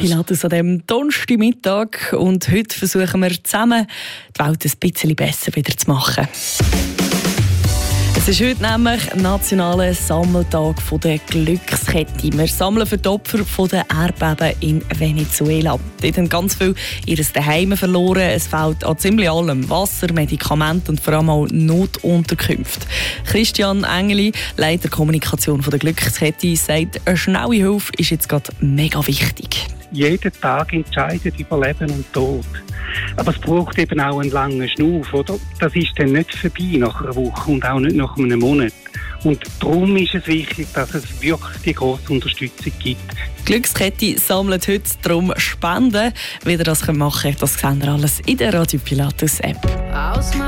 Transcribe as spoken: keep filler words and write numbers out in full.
Pilatus an diesem Donnerstagmittag und heute versuchen wir zusammen, die Welt ein bisschen besser wieder zu machen. Es ist heute nämlich Nationaler Sammeltag der Glückskette. Wir sammeln für die Opfer der Erdbeben in Venezuela. Dort haben ganz viele ihr Zuhause verloren. Es fehlt an ziemlich allem: Wasser, Medikamente und vor allem auch Notunterkünfte. Christian Engeli, Leiter Kommunikation der Glückskette, sagt, eine schnelle Hilfe ist jetzt gerade mega wichtig. Jeden Tag entscheidet über Leben und Tod. Aber es braucht eben auch einen langen Schnuff, oder? Das ist dann nicht vorbei nach einer Woche und auch nicht nach einem Monat. Und darum ist es wichtig, dass es wirklich die grosse Unterstützung gibt. Die Glückskette sammelt heute darum Spenden. Wie ihr das machen könnt, das seht ihr alles in der Radio Pilatus App.